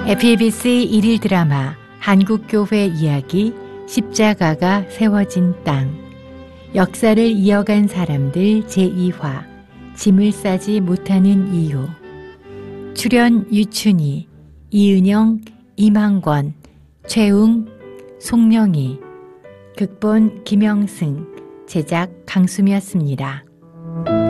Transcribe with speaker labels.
Speaker 1: FBS 1일 드라마 한국교회 이야기 십자가가 세워진 땅, 역사를 이어간 사람들 제2화 짐을 싸지 못하는 이유. 출연 유춘희, 이은영, 임항권, 최웅, 송영희. 극본 김영승, 제작 강수미였습니다.